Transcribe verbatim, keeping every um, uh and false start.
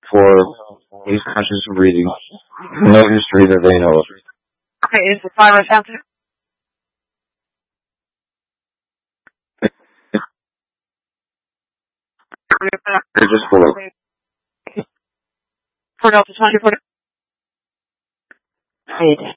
for unconscious breathing. No history that they know of. Okay, is the virus out there? They're just full of. For Delta twenty-four. Right.